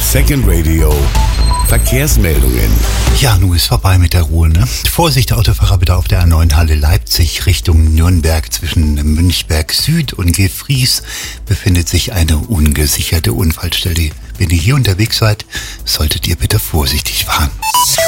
Second Radio. Verkehrsmeldungen. Ja, nun ist vorbei mit der Ruhe, ne? Vorsicht, Autofahrer, bitte auf der A9 Halle Leipzig Richtung Nürnberg zwischen Münchberg Süd und Gefries befindet sich eine ungesicherte Unfallstelle. Wenn ihr hier unterwegs seid, solltet ihr bitte vorsichtig fahren.